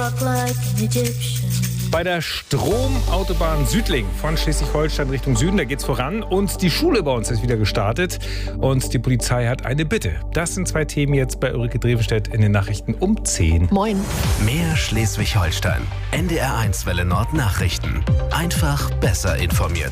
walk like an Egyptian. Bei der Stromautobahn Südling von Schleswig-Holstein Richtung Süden, da geht's voran. Und die Schule bei uns ist wieder gestartet. Und die Polizei hat eine Bitte. Das sind 2 Themen jetzt bei Ulrike Drevenstedt in den Nachrichten um 10. Moin. Mehr Schleswig-Holstein. NDR1 Welle Nord Nachrichten. Einfach besser informiert.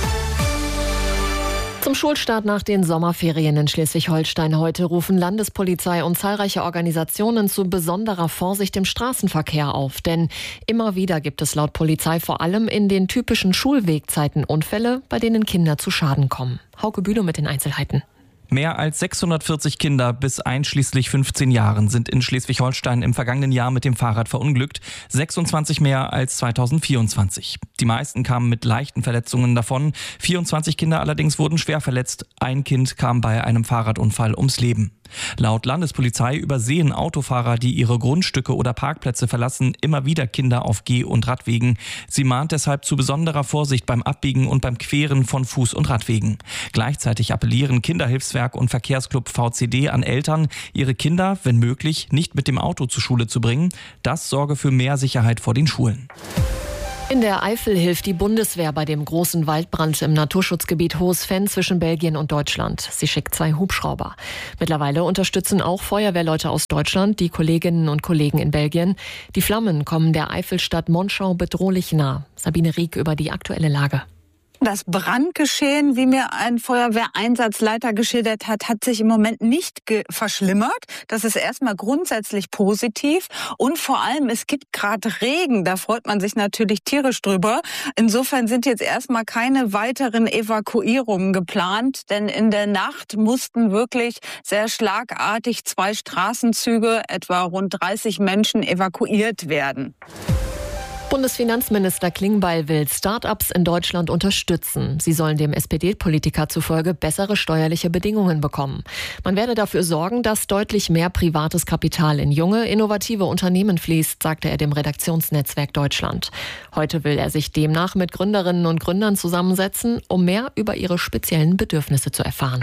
Zum Schulstart nach den Sommerferien in Schleswig-Holstein heute rufen Landespolizei und zahlreiche Organisationen zu besonderer Vorsicht im Straßenverkehr auf. Denn immer wieder gibt es laut Polizei vor allem in den typischen Schulwegzeiten Unfälle, bei denen Kinder zu Schaden kommen. Hauke Bülow mit den Einzelheiten. Mehr als 640 Kinder bis einschließlich 15 Jahren sind in Schleswig-Holstein im vergangenen Jahr mit dem Fahrrad verunglückt, 26 mehr als 2024. Die meisten kamen mit leichten Verletzungen davon, 24 Kinder allerdings wurden schwer verletzt. Ein Kind kam bei einem Fahrradunfall ums Leben. Laut Landespolizei übersehen Autofahrer, die ihre Grundstücke oder Parkplätze verlassen, immer wieder Kinder auf Geh- und Radwegen. Sie mahnt deshalb zu besonderer Vorsicht beim Abbiegen und beim Queren von Fuß- und Radwegen. Gleichzeitig appellieren Kinderhilfswerk und Verkehrsclub VCD an Eltern, ihre Kinder, wenn möglich, nicht mit dem Auto zur Schule zu bringen. Das sorge für mehr Sicherheit vor den Schulen. In der Eifel hilft die Bundeswehr bei dem großen Waldbrand im Naturschutzgebiet Hohes Venn zwischen Belgien und Deutschland. Sie schickt 2 Hubschrauber. Mittlerweile unterstützen auch Feuerwehrleute aus Deutschland die Kolleginnen und Kollegen in Belgien. Die Flammen kommen der Eifelstadt Monschau bedrohlich nah. Sabine Rieck über die aktuelle Lage. Das Brandgeschehen, wie mir ein Feuerwehreinsatzleiter geschildert hat, hat sich im Moment nicht verschlimmert. Das ist erstmal grundsätzlich positiv. Und vor allem, es gibt gerade Regen. Da freut man sich natürlich tierisch drüber. Insofern sind jetzt erstmal keine weiteren Evakuierungen geplant. Denn in der Nacht mussten wirklich sehr schlagartig 2 Straßenzüge, etwa rund 30 Menschen, evakuiert werden. Bundesfinanzminister Klingbeil will Start-ups in Deutschland unterstützen. Sie sollen dem SPD-Politiker zufolge bessere steuerliche Bedingungen bekommen. Man werde dafür sorgen, dass deutlich mehr privates Kapital in junge, innovative Unternehmen fließt, sagte er dem Redaktionsnetzwerk Deutschland. Heute will er sich demnach mit Gründerinnen und Gründern zusammensetzen, um mehr über ihre speziellen Bedürfnisse zu erfahren.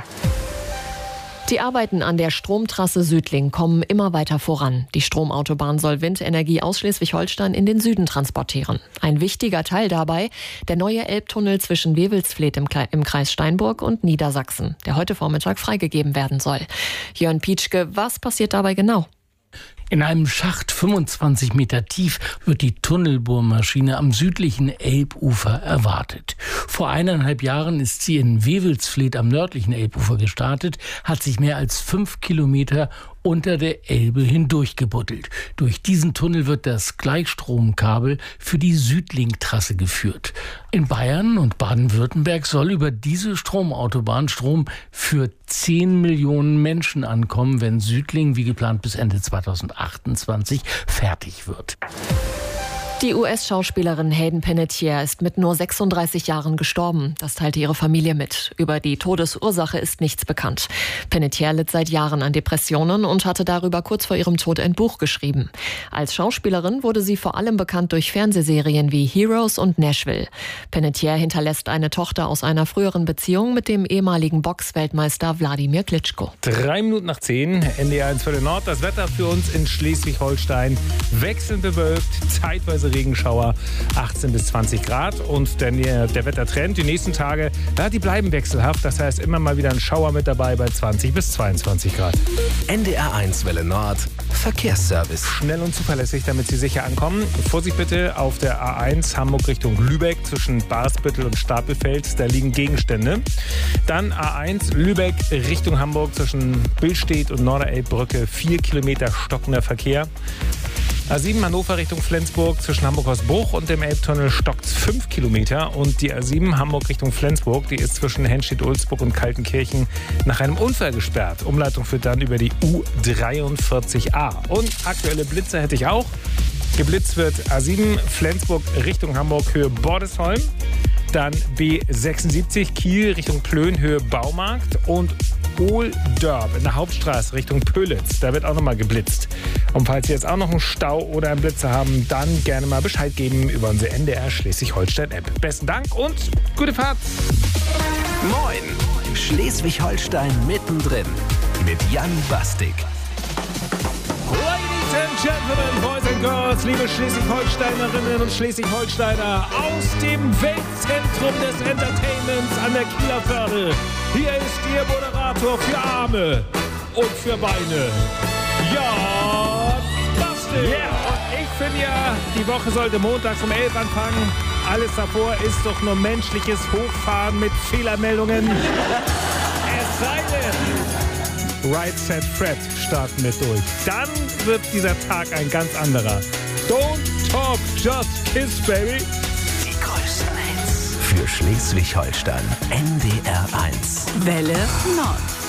Die Arbeiten an der Stromtrasse Südling kommen immer weiter voran. Die Stromautobahn soll Windenergie aus Schleswig-Holstein in den Süden transportieren. Ein wichtiger Teil dabei, der neue Elbtunnel zwischen Wewelsfleth im Kreis Steinburg und Niedersachsen, der heute Vormittag freigegeben werden soll. Jörn Pietschke, was passiert dabei genau? In einem Schacht 25 Meter tief wird die Tunnelbohrmaschine am südlichen Elbufer erwartet. Vor 1,5 Jahren ist sie in Wewelsfleth am nördlichen Elbufer gestartet, hat sich mehr als 5 Kilometer unter der Elbe hindurchgebuddelt. Durch diesen Tunnel wird das Gleichstromkabel für die Südling-Trasse geführt. In Bayern und Baden-Württemberg soll über diese Stromautobahn Strom für 10 Millionen Menschen ankommen, wenn Südling wie geplant bis Ende 2028 fertig wird. Die US-Schauspielerin Hayden Panettiere ist mit nur 36 Jahren gestorben. Das teilte ihre Familie mit. Über die Todesursache ist nichts bekannt. Panettiere litt seit Jahren an Depressionen und hatte darüber kurz vor ihrem Tod ein Buch geschrieben. Als Schauspielerin wurde sie vor allem bekannt durch Fernsehserien wie Heroes und Nashville. Panettiere hinterlässt eine Tochter aus einer früheren Beziehung mit dem ehemaligen Boxweltmeister Wladimir Klitschko. 3 Minuten nach 10, NDR1 Welle Nord. Das Wetter für uns in Schleswig-Holstein wechselnd bewölkt, zeitweise Regenschauer, 18 bis 20 Grad. Und der Wettertrend, die nächsten Tage, die bleiben wechselhaft. Das heißt, immer mal wieder ein Schauer mit dabei bei 20 bis 22 Grad. NDR1 Welle Nord. Verkehrsservice. Schnell und zuverlässig, damit Sie sicher ankommen. Vorsicht bitte auf der A1 Hamburg Richtung Lübeck zwischen Barsbüttel und Stapelfeld. Da liegen Gegenstände. Dann A1 Lübeck Richtung Hamburg zwischen Billstedt und Norderelbbrücke. 4 Kilometer stockender Verkehr. A7 Hannover Richtung Flensburg zwischen Hamburg-Hausbruch und dem Elbtunnel stockt 5 Kilometer. Und die A7 Hamburg Richtung Flensburg, die ist zwischen Henstedt-Ulzburg und Kaltenkirchen nach einem Unfall gesperrt. Umleitung führt dann über die U43a. Und aktuelle Blitze hätte ich auch. Geblitzt wird A7 Flensburg Richtung Hamburg Höhe Bordesholm. Dann B76 Kiel Richtung Plön Höhe Baumarkt und Ohldörp in der Hauptstraße Richtung Pölitz. Da wird auch nochmal geblitzt. Und falls Sie jetzt auch noch einen Stau oder einen Blitzer haben, dann gerne mal Bescheid geben über unsere NDR Schleswig-Holstein-App. Besten Dank und gute Fahrt. Moin, Schleswig-Holstein mittendrin mit Jan Bastik. Ladies and Gentlemen, Boys and Girls, liebe Schleswig-Holsteinerinnen und Schleswig-Holsteiner aus dem Weltzentrum des Entertainments an der Kieler Förde. Hier ist Ihr Moderator für Arme und für Beine, Jan Bastel. Und ich finde ja, die Woche sollte montags um 11 anfangen. Alles davor ist doch nur menschliches Hochfahren mit Fehlermeldungen. Es sei denn, Right Set Fred starten mit durch. Dann wird dieser Tag ein ganz anderer. Don't talk, just kiss, baby. Die größten Hits für Schleswig-Holstein. NDR 1. Welle Nord.